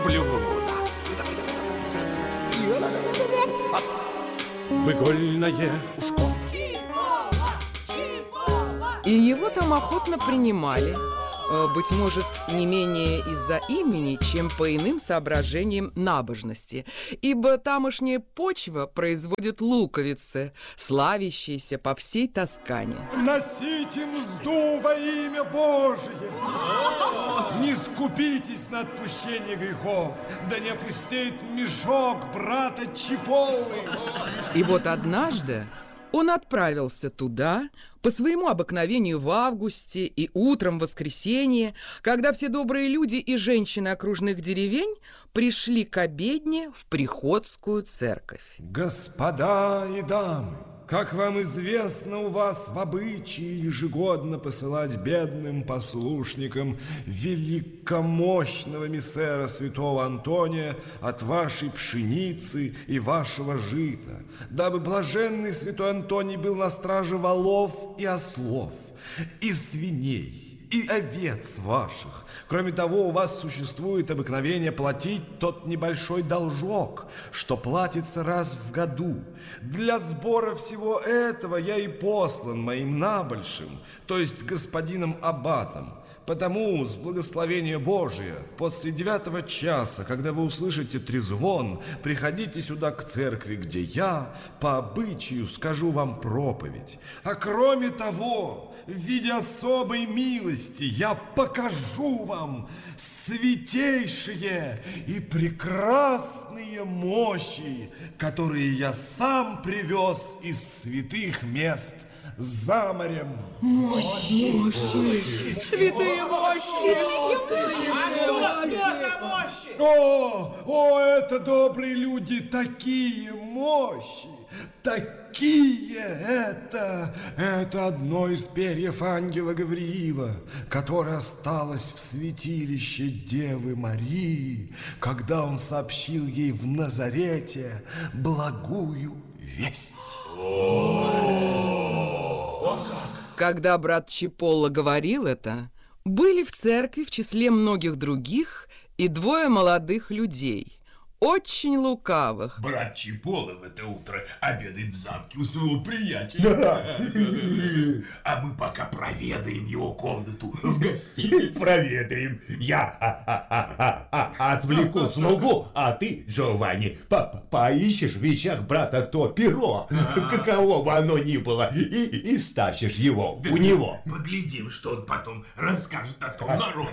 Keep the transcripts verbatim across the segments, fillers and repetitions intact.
люблю. В игольное ушко. И его там охотно принимали. Быть может, не менее из-за имени, чем по иным соображениям набожности. Ибо тамошняя почва производит луковицы, славящиеся по всей Тоскане. Носите мзду во имя Божие! Не скупитесь на отпущение грехов, да не опустеет мешок брата Чиполлы. И вот однажды он отправился туда по своему обыкновению в августе и утром в воскресенье, когда все добрые люди и женщины окружных деревень пришли к обедне в приходскую церковь. Господа и дамы, как вам известно, у вас в обычае ежегодно посылать бедным послушникам великомощного миссера святого Антония от вашей пшеницы и вашего жита, дабы блаженный святой Антоний был на страже волов и ослов, и свиней, и овец ваших. Кроме того, у вас существует обыкновение платить тот небольшой должок, что платится раз в году. Для сбора всего этого я и послан моим набольшим, то есть господином аббатом. Потому, с благословения Божия, после девятого часа, когда вы услышите трезвон, приходите сюда к церкви, где я, по обычаю, скажу вам проповедь. А кроме того, в виде особой милости, я покажу вам святейшие и прекрасные мощи, которые я сам привез из святых мест за морем. Мощи, мощи, святые мощи, А что, что за мощи? О, о, это добрые люди, такие мощи, такие, это, это одно из перьев ангела Гавриила, которое осталось в святилище Девы Марии, когда он сообщил ей в Назарете благую весть. Когда брат Чиполло говорил это, были в церкви в числе многих других и двое молодых людей, очень лукавых. Брат Чиполло в это утро обедает в замке у своего приятеля. А мы пока проведаем его комнату в гостинице. Проведаем. Я отвлеку слугу, а ты, Джованни, поищешь в вещах брата то перо, каково бы оно ни было, и стащишь его у него. Поглядим, что он потом расскажет о том народу.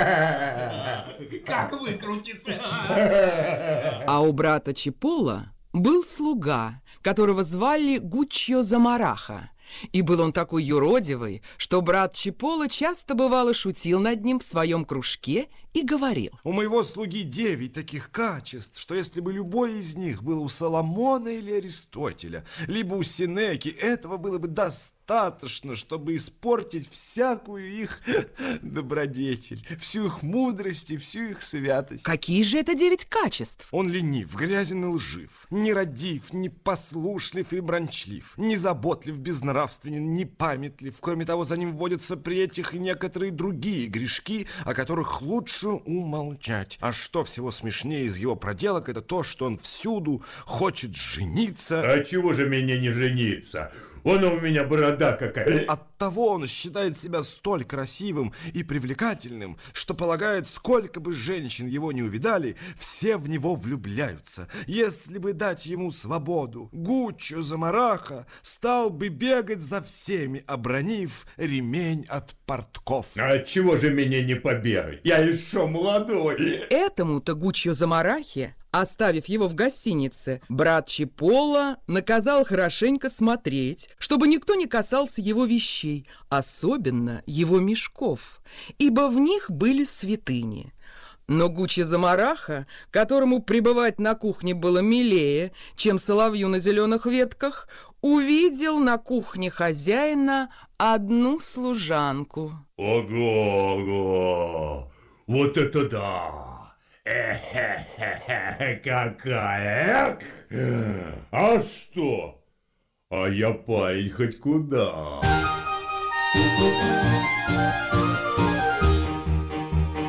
Как выкрутиться. А у брата Чиполло был слуга, которого звали Гуччо Замараха. И был он такой юродивый, что брат Чиполло часто бывало шутил над ним в своем кружке и говорил: у моего слуги девять таких качеств, что если бы любой из них был у Соломона или Аристотеля, либо у Сенеки, этого было бы достаточно, чтобы испортить всякую их добродетель, всю их мудрость и всю их святость. Какие же это девять качеств? Он ленив, грязен и лжив, нерадив, непослушлив и бранчлив, незаботлив, безнравственен, непамятлив. Кроме того, за ним вводятся при этих и некоторые другие грешки, о которых лучше умолчать. А что всего смешнее из его проделок, это то, что он всюду хочет жениться. А чего же мне не жениться? Вон у меня борода какая. Оттого он считает себя столь красивым и привлекательным, что полагает, сколько бы женщин его не увидали, все в него влюбляются. Если бы дать ему свободу, Гуччо Замараха стал бы бегать за всеми, обронив ремень от портков. А чего же мне не побегать? Я еще молодой. Этому-то Гуччо Замарахе, оставив его в гостинице, брат Чиполло наказал хорошенько смотреть, чтобы никто не касался его вещей, особенно его мешков, ибо в них были святыни. Но Гуччо Замараха, которому пребывать на кухне было милее, чем соловью на зеленых ветках, увидел на кухне хозяина одну служанку. Ого, ого, вот это да! Э-хе-хе-хе, какая! А что? А я парень хоть куда.